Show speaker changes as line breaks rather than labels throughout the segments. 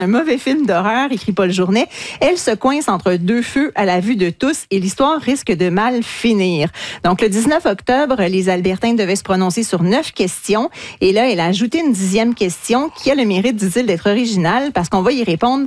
Un mauvais film d'horreur, écrit Paul Journet. Elle se coince entre deux feux à la vue de tous et l'histoire risque de mal finir. Donc, le 19 octobre, les Albertains devaient se prononcer sur 9 questions. Et là, elle a ajouté une 10e question qui a le mérite, dit-il, d'être originale parce qu'on va y répondre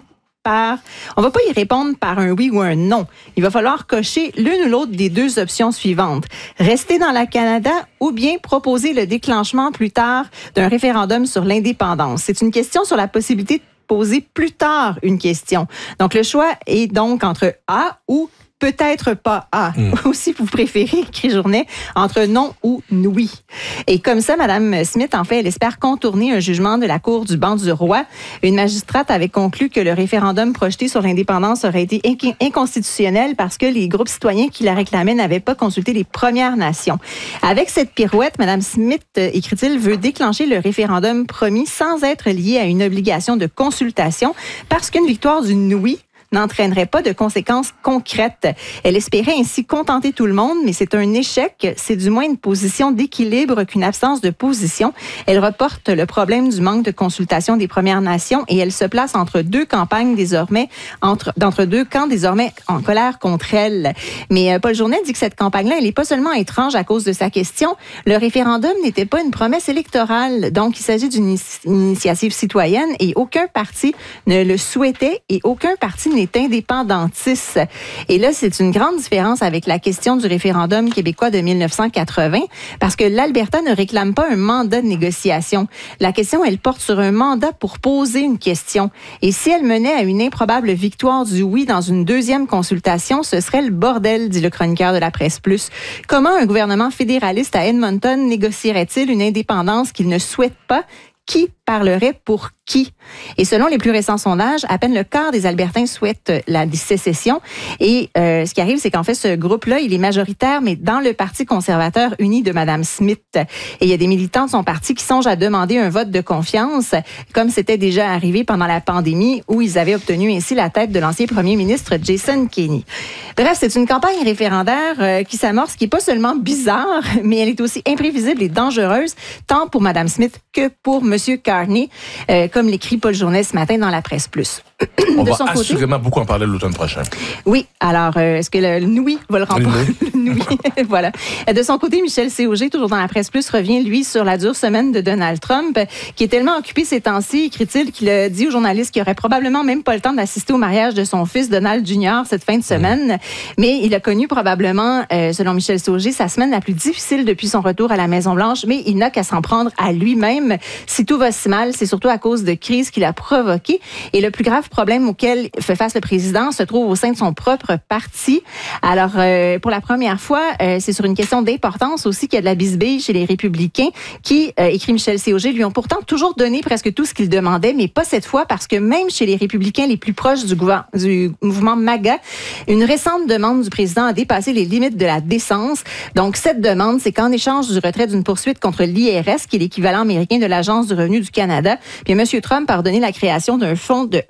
on va pas y répondre par un oui ou un non. Il va falloir cocher l'une ou l'autre des deux options suivantes. Rester dans le Canada ou bien proposer le déclenchement plus tard d'un référendum sur l'indépendance. C'est une question sur la possibilité de poser plus tard une question. Donc, le choix est donc entre A ou peut-être pas A. Ou si vous préférez, écrit Journet, entre non ou oui. Et comme ça, Mme Smith, en fait, elle espère contourner un jugement de la Cour du banc du roi. Une magistrate avait conclu que le référendum projeté sur l'indépendance aurait été inconstitutionnel parce que les groupes citoyens qui la réclamaient n'avaient pas consulté les Premières Nations. Avec cette pirouette, Mme Smith, écrit-il, veut déclencher le référendum promis sans être lié à une obligation de consultation parce qu'une victoire du oui n'entraînerait pas de conséquences concrètes. Elle espérait ainsi contenter tout le monde, mais c'est un échec. C'est du moins une position d'équilibre qu'une absence de position. Elle reporte le problème du manque de consultation des Premières Nations et elle se place entre deux campagnes désormais, entre deux camps désormais en colère contre elle. Mais Paul Journet dit que cette campagne-là, elle n'est pas seulement étrange à cause de sa question. Le référendum n'était pas une promesse électorale. Donc, il s'agit d'une initiative citoyenne et aucun parti ne le souhaitait et aucun parti n'est indépendantiste. Et là, c'est une grande différence avec la question du référendum québécois de 1980, parce que l'Alberta ne réclame pas un mandat de négociation. La question, elle porte sur un mandat pour poser une question. Et si elle menait à une improbable victoire du oui dans une deuxième consultation, ce serait le bordel, dit le chroniqueur de la Presse Plus. Comment un gouvernement fédéraliste à Edmonton négocierait-il une indépendance qu'il ne souhaite pas? Qui parlerait pour qui? Et selon les plus récents sondages, à peine le quart des Albertains souhaitent la sécession. Et ce qui arrive, c'est qu'en fait, ce groupe-là, il est majoritaire, mais dans le Parti conservateur uni de Mme Smith. Et il y a des militants de son parti qui songent à demander un vote de confiance, comme c'était déjà arrivé pendant la pandémie, où ils avaient obtenu ainsi la tête de l'ancien premier ministre Jason Kenney. Bref, c'est une campagne référendaire qui s'amorce, qui est pas seulement bizarre, mais elle est aussi imprévisible et dangereuse, tant pour Mme Smith que pour M. Carney, comme l'écrit Paul Journet ce matin dans la Presse Plus.
On va assurément beaucoup en parler l'automne prochain.
Oui, alors, est-ce que le oui va le remporter? Oui, voilà. De son côté, Michel C.O.G., toujours dans la Presse Plus, revient, lui, sur la dure semaine de Donald Trump, qui est tellement occupé ces temps-ci, écrit-il, qu'il a dit aux journalistes qu'il n'aurait probablement même pas le temps d'assister au mariage de son fils, Donald Jr., cette fin de semaine. Mais il a connu probablement, selon Michel C.O.G., sa semaine la plus difficile depuis son retour à la Maison-Blanche, mais il n'a qu'à s'en prendre à lui-même. Si tout va si mal, c'est surtout à cause de crises qu'il a provoquées. Et le plus grave problème auquel fait face le président se trouve au sein de son propre parti. Alors, pour la première fois, c'est sur une question d'importance aussi qu'il y a de la bisbille chez les Républicains qui, écrit Michel C.O.G., lui ont pourtant toujours donné presque tout ce qu'ils demandaient, mais pas cette fois parce que même chez les Républicains les plus proches du mouvement MAGA, une récente demande du président a dépassé les limites de la décence. Donc, cette demande, c'est qu'en échange du retrait d'une poursuite contre l'IRS, qui est l'équivalent américain de l'Agence du revenu du Canada, puis M. Trump a ordonné la création d'un fonds de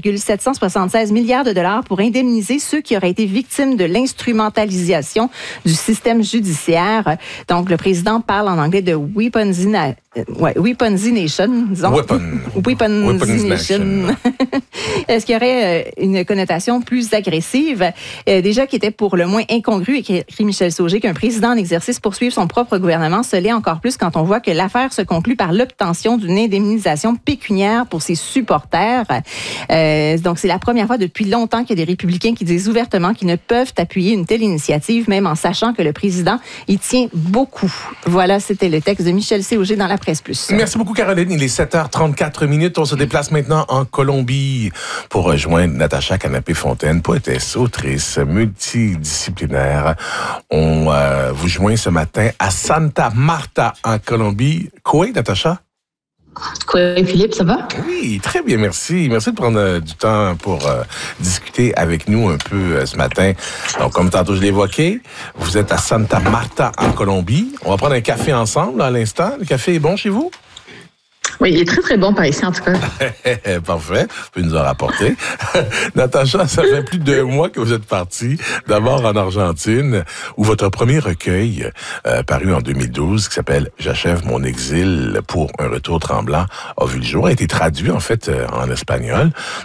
1,776 milliards de dollars pour indemniser ceux qui auraient été victimes de l'instrumentalisation du système judiciaire. Donc, le président parle en anglais de weaponization, disons. Weaponization. Est-ce qu'il y aurait une connotation plus agressive? Déjà qui était pour le moins incongru, écrit Michel C.O.G., qu'un président en exercice poursuive son propre gouvernement, se l'est encore plus quand on voit que l'affaire se conclut par l'obtention d'une indemnisation pécuniaire pour ses supporters. Donc, c'est la première fois depuis longtemps qu'il y a des républicains qui disent ouvertement qu'ils ne peuvent appuyer une telle initiative, même en sachant que le président y tient beaucoup. Voilà, c'était le texte de Michel C.O.G. dans la Presse Plus.
Merci beaucoup, Caroline. Il est 7h34. On se déplace maintenant en Colombie pour rejoindre Natacha Canapé-Fontaine, poétesse, autrice, multidisciplinaire. On vous joint ce matin à Santa Marta, en Colombie. Quoi, Natacha?
Quoi, Philippe, ça va?
Oui, très bien, merci. Merci de prendre du temps pour discuter avec nous un peu ce matin. Donc, comme tantôt je l'ai évoqué, vous êtes à Santa Marta, en Colombie. On va prendre un café ensemble à l'instant. Le café est bon chez vous?
Oui, il est très, très bon par ici, en tout cas.
Parfait. Vous pouvez nous en rapporter. Natacha, ça fait plus de 2 mois que vous êtes partie, d'abord en Argentine, où votre premier recueil, paru en 2012, qui s'appelle « J'achève mon exil pour un retour tremblant », a vu le jour, a été traduit, en fait, en espagnol.